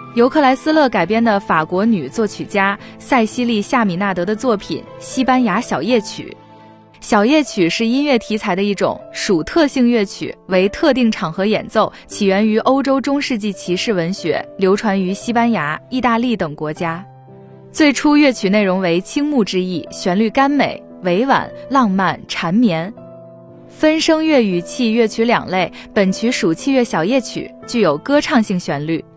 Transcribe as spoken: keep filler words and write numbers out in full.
由克莱斯勒改编的法国女作曲家塞西莉·夏米纳德的作品《西班牙小夜曲》。小夜曲是音乐题材的一种属特性乐曲，为特定场合演奏，起源于欧洲中世纪骑士文学，流传于西班牙、意大利等国家。最初乐曲内容为倾慕之意，旋律甘美、委婉、浪漫、缠绵。分声乐与器乐曲两类，本曲属器乐小夜曲，具有歌唱性旋律。